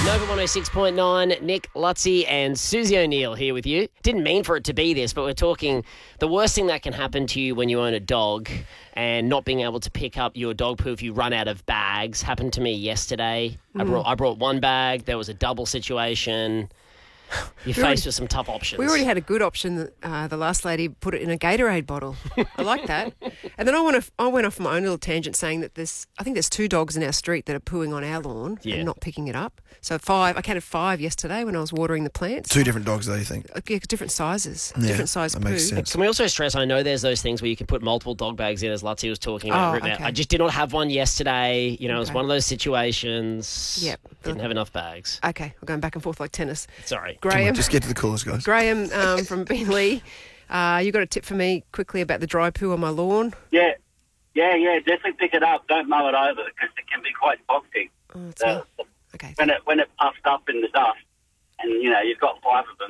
Nova 106.9, Nick Lutzi and Susie O'Neill here with you. Didn't mean for it to be this, but we're talking the worst thing that can happen to you when you own a dog and not being able to pick up your dog poo if you run out of bags. Happened to me yesterday. I brought one bag. There was a double situation. You're faced with some tough options. We already had a good option. The last lady put it in a Gatorade bottle. I like that. And then I went off my own little tangent saying that I think there's 2 dogs in our street that are pooing on our lawn and not picking it up. So 5. I counted 5 yesterday when I was watering the plants. 2 different dogs, though, you think? Yeah, different sizes. Yeah, different size that poo. makes sense. Can we also stress, I know there's those things where you can put multiple dog bags in, as Lutzi was talking about. Okay. I just did not have one yesterday. You know, it was one of those situations. Yep. Didn't have enough bags. Okay, we're going back and forth like tennis. Sorry. Graham, Just get to the coolest, guys. Graham from Beenleigh, you got a tip for me quickly about the dry poo on my lawn? Yeah, definitely pick it up. Don't mow it over because it can be quite toxic. Okay. When it puffed up in the dust, and you've got 5 of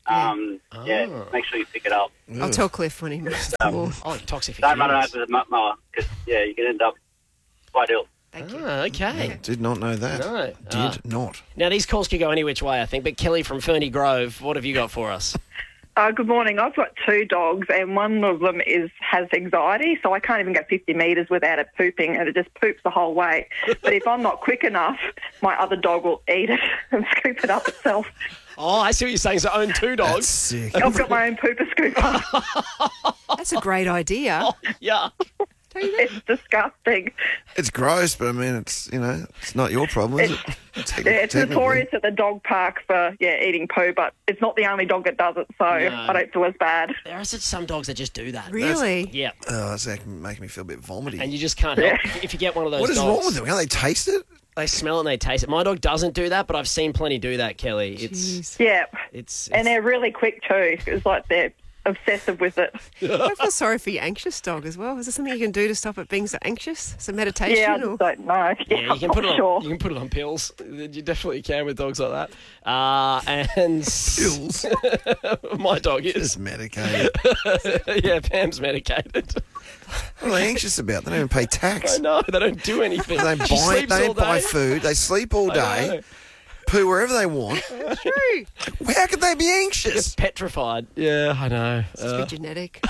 them. Make sure you pick it up. I'll tell Cliff when he moves the lawn. Oh, toxic. Don't run it over with a mower because you can end up quite ill. Thank you. Okay. Did not know that. No. Did not. Now, these calls could go any which way, I think, but Kelly from Ferny Grove, what have you got for us? Good morning. I've got 2 dogs, and one of them has anxiety, so I can't even go 50 metres without it pooping, and it just poops the whole way. But if I'm not quick enough, my other dog will eat it and scoop it up itself. Oh, I see what you're saying. So own 2 dogs. That's sick. I've got my own pooper scooper. That's a great idea. Yeah. It's disgusting. It's gross, but I mean, it's not your problem, is it? It's notorious at the dog park for eating poo, but it's not the only dog that does it, so I don't feel as bad. There are some dogs that just do that. Really? Yeah. Oh, it's making me feel a bit vomity. And you just can't help. If you get one of those What is dogs, wrong with them? Can't they taste it? they smell it and they taste it. My dog doesn't do that, but I've seen plenty do that, Kelly. Yeah. It's And they're really quick too. It's like they're obsessive with it. I feel sorry for your anxious dog as well. Is there something you can do to stop it being so anxious? Some meditation? Yeah, I or? just don't know. Yeah, you can put it on. Sure. You can put it on pills. You definitely can with dogs like that. And Pills. my dog is. Just medicated. Yeah, Pam's medicated. What are they anxious about? They don't even pay tax. I know they don't do anything. They She don't sleeps all buy day. food. They sleep all I day. know. Poo wherever they want. True. How could they be It's anxious? petrified. Yeah, I know. It's just be genetic.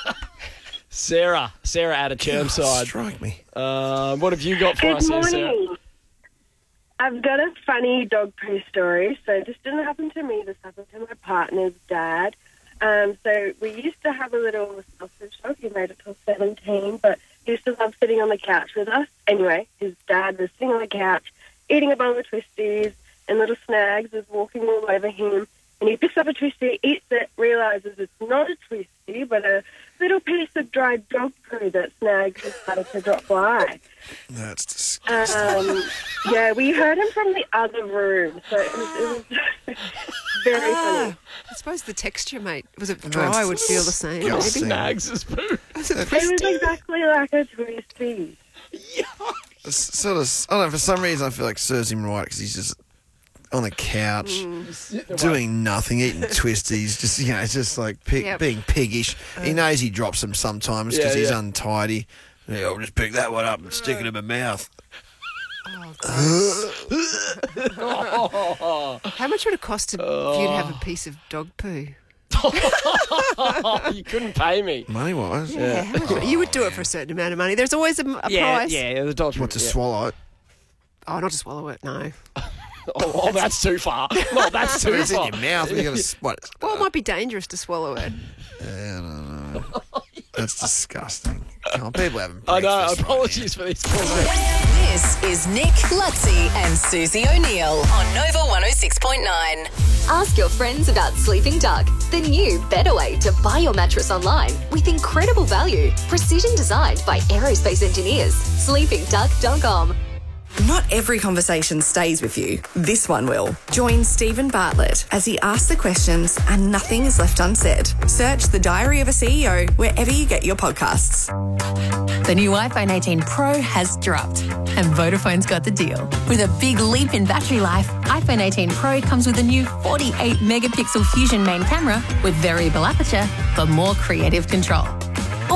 Sarah out of Chermside. Strike me. What have you got for Good us here, Sarah? morning. I've got a funny dog poo story. So this didn't happen to me. This happened to my partner's dad. So we used to have a little sausage dog. He made it till 17, but he used to love sitting on the couch with us. Anyway, his dad was sitting on the couch, eating a bowl of Twisties, and little Snags was walking all over him. And he picks up a Twistie, eats it, realises it's not a Twistie, but a little piece of dried dog poo that Snags has started to drop by. That's disgusting. Yeah, we heard him from the other room, so it was very funny. I suppose the texture, mate. Was it dry? Would feel the same. Maybe. disgusting. Snags' poo. It was exactly like a Twistie. It's sort of, I don't know, for some reason I feel like serves him right because he's just on the couch doing nothing, eating twisties, just like being piggish. He knows he drops them sometimes because he's untidy. Yeah, I'll just pick that one up and stick it in my mouth. How much would it cost for you to have a piece of dog poo? You couldn't pay me. Money-wise? Yeah. How much you would do it for a certain amount of money. There's always a price. Yeah, the dog's What, to swallow it? Oh, not to swallow it, no. Oh, that's too far. No, that's too It's in far. your mouth. You got to, what? Well, it might be dangerous to swallow it. Yeah, I don't know. That's disgusting. Come on, people having I know. breakfast right Apologies for this. This is Nick Lutzi and Susie O'Neill on Nova 106.9. Ask your friends about Sleeping Duck, the new better way to buy your mattress online with incredible value. Precision designed by aerospace engineers. SleepingDuck.com. Not every conversation stays with you. This one will. Join Stephen Bartlett as he asks the questions and nothing is left unsaid. Search The Diary of a CEO wherever you get your podcasts. The new iPhone 18 Pro has dropped, and Vodafone's got the deal. With a big leap in battery life, iPhone 18 Pro comes with a new 48-megapixel Fusion main camera with variable aperture for more creative control.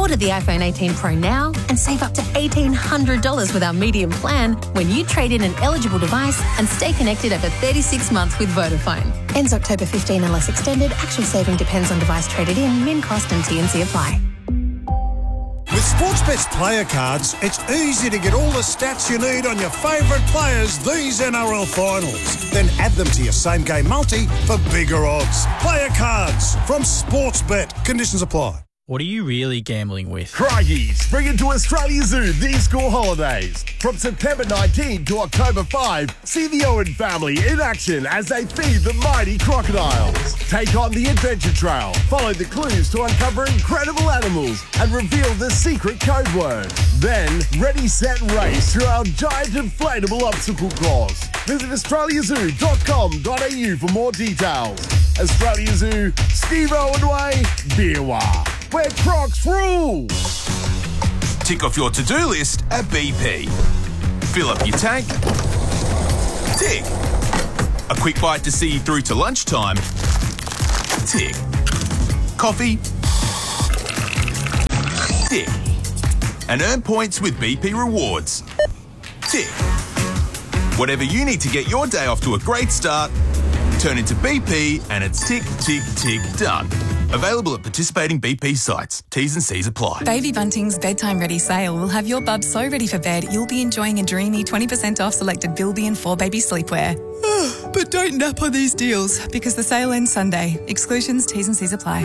Order the iPhone 18 Pro now and save up to $1,800 with our medium plan when you trade in an eligible device and stay connected over 36 months with Vodafone. Ends October 15 unless extended. Actual saving depends on device traded in. Min cost and T&C apply. With Sportsbet's player cards, it's easy to get all the stats you need on your favourite players these NRL finals. Then add them to your same-game multi for bigger odds. Player cards from Sportsbet. Conditions apply. What are you really gambling with? Crikey's, bring it to Australia Zoo these school holidays. From September 19 to October 5, see the Owen family in action as they feed the mighty crocodiles. Take on the adventure trail, follow the clues to uncover incredible animals and reveal the secret code word. Then, ready, set, race through our giant inflatable obstacle course. Visit australiazoo.com.au for more details. Australia Zoo, Steve Owen Way, Beerwah, where Crocs rule. Tick off your to-do list at BP. Fill up your tank. Tick. A quick bite to see you through to lunchtime. Tick. Coffee. Tick. And earn points with BP Rewards. Tick. Whatever you need to get your day off to a great start, turn into BP and it's tick, tick, tick, done. Available at participating BP sites. T's and C's apply. Baby Bunting's Bedtime Ready sale will have your bub so ready for bed you'll be enjoying a dreamy 20% off selected Bilby and 4Baby sleepwear. But don't nap on these deals because the sale ends Sunday. Exclusions, T's and C's apply.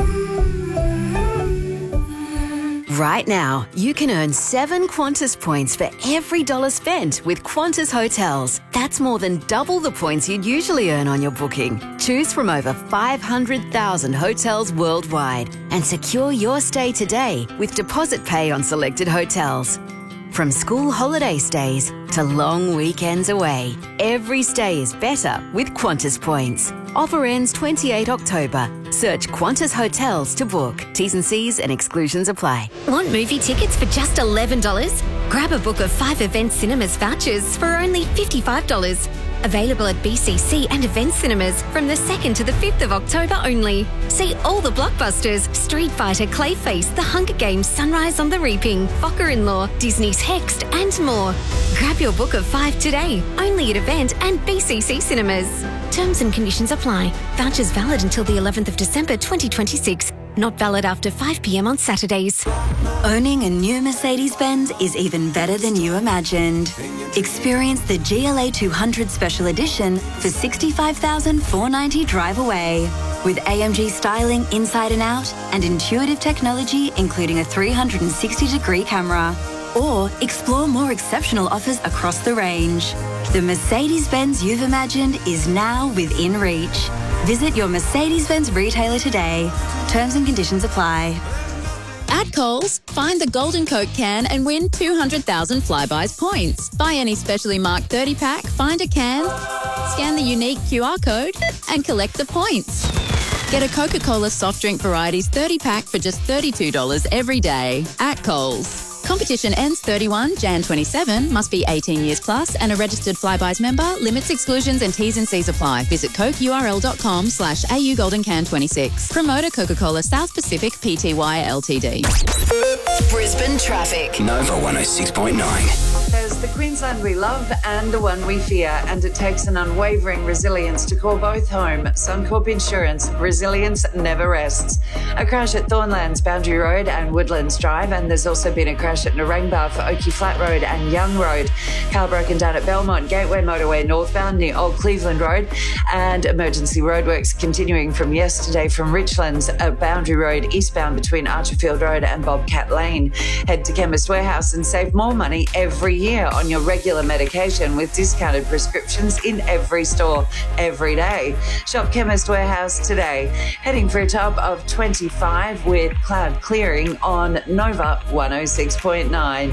Right now, you can earn 7 Qantas points for every $1 spent with Qantas Hotels. That's more than double the points you'd usually earn on your booking. Choose from over 500,000 hotels worldwide and secure your stay today with deposit pay on selected hotels. From school holiday stays to long weekends away, every stay is better with Qantas points. Offer ends 28 October. Search Qantas Hotels to book. T's and C's and exclusions apply. Want movie tickets for just $11? Grab a book of 5 Event Cinemas vouchers for only $55. Available at BCC and Event Cinemas from the 2nd to the 5th of October only. See all the blockbusters, Street Fighter, Clayface, The Hunger Games, Sunrise on the Reaping, Focker-in-Law, Disney's Hexed and more. Grab your book of 5 today, only at Event and BCC Cinemas. Terms and conditions apply. Vouchers valid until the 11th of December 2026. Not valid after 5 p.m. on Saturdays. Owning a new Mercedes-Benz is even better than you imagined. Experience the GLA 200 Special Edition for $65,490 drive away. With AMG styling inside and out and intuitive technology including a 360-degree camera. Or explore more exceptional offers across the range. The Mercedes-Benz you've imagined is now within reach. Visit your Mercedes-Benz retailer today. Terms and conditions apply. At Coles, find the Golden Coke can and win 200,000 Flybuys points. Buy any specially marked 30-pack, find a can, scan the unique QR code and collect the points. Get a Coca-Cola soft drink varieties 30-pack for just $32 every day at Coles. Competition ends 31 Jan 27. Must be 18 years plus and a registered Flybuys member. Limits, exclusions and T's and C's apply. Visit cokeurl.com/AU Golden Can 26. Promoter Coca-Cola South Pacific Pty Ltd. Brisbane traffic. Nova 106.9. There's the Queensland we love and the one we fear, and it takes an unwavering resilience to call both home. Suncorp Insurance, resilience never rests. A crash at Thornlands Boundary Road and Woodlands Drive, and there's also been a crash at Narangba for Oakey Flat Road and Young Road. Car broken down at Belmont Gateway Motorway northbound near Old Cleveland Road, and emergency roadworks continuing from yesterday from Richlands at Boundary Road eastbound between Archerfield Road and Bobcat Lane. Head to Chemist Warehouse and save more money every year on your regular medication with discounted prescriptions in every store every day. Shop Chemist Warehouse today. Heading for a top of 25 with cloud clearing on Nova 106.9.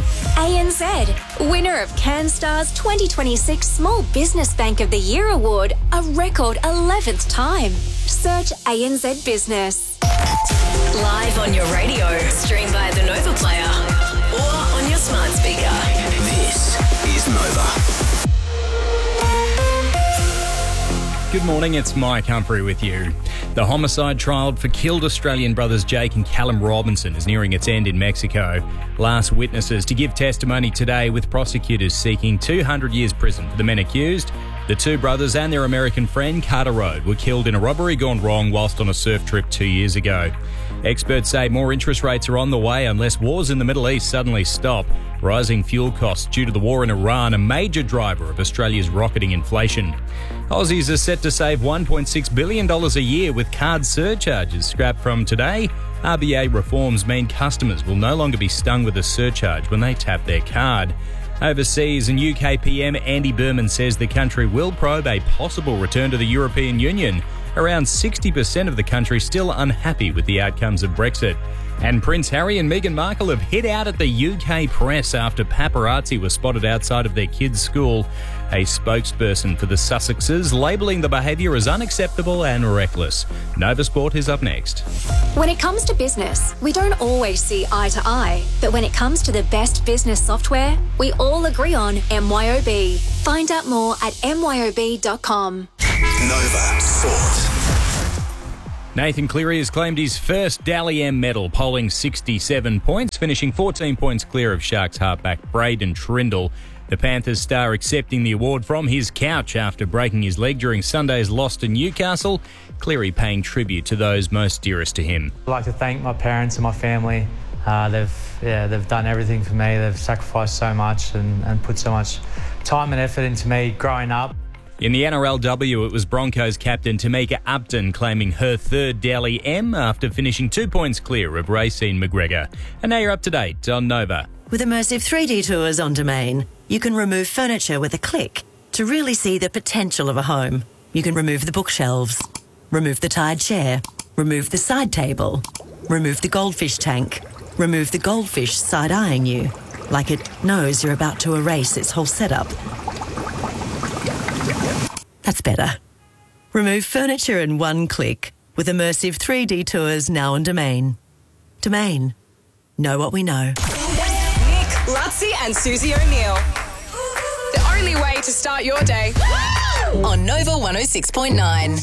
ANZ, winner of CanStar's 2026 Small Business Bank of the Year Award, a record 11th time. Search ANZ Business. Live on your radio, stream via the Nova Player or on your smart speaker. This is Nova. Good morning, it's Mike Humphrey with you. The homicide trial for killed Australian brothers Jake and Callum Robinson is nearing its end in Mexico. Last witnesses to give testimony today, with prosecutors seeking 200 years prison for the men accused. The two brothers and their American friend Carter Rode were killed in a robbery gone wrong whilst on a surf trip 2 years ago. Experts say more interest rates are on the way unless wars in the Middle East suddenly stop. Rising fuel costs due to the war in Iran, a major driver of Australia's rocketing inflation. Aussies are set to save $1.6 billion a year with card surcharges scrapped from today. RBA reforms mean customers will no longer be stung with a surcharge when they tap their card. Overseas, and UK PM Andy Berman says the country will probe a possible return to the European Union. Around 60% of the country still unhappy with the outcomes of Brexit. And Prince Harry and Meghan Markle have hit out at the UK press after paparazzi were spotted outside of their kids' school. A spokesperson for the Sussexes labelling the behaviour as unacceptable and reckless. Nova Sport is up next. When it comes to business, we don't always see eye to eye. But when it comes to the best business software, we all agree on MYOB. Find out more at myob.com. Nova Sport. Nathan Cleary has claimed his first Dally M medal, polling 67 points, finishing 14 points clear of Sharks halfback Braden Trindle. The Panthers star accepting the award from his couch after breaking his leg during Sunday's loss to Newcastle. Cleary paying tribute to those most dearest to him. I'd like to thank my parents and my family. They've done everything for me. They've sacrificed so much and put so much time and effort into me growing up. In the NRLW, it was Broncos captain Tamika Upton claiming her third Dally M after finishing 2 points clear of Racine McGregor. And now you're up to date on Nova. With immersive 3D tours on Domain, you can remove furniture with a click to really see the potential of a home. You can remove the bookshelves, remove the tired chair, remove the side table, remove the goldfish tank, remove the goldfish side-eyeing you, like it knows you're about to erase its whole setup. That's better. Remove furniture in one click with immersive 3D tours now on Domain. Domain. Know what we know. Nick, Lutzi and Susie O'Neill. The only way to start your day. On Nova 106.9.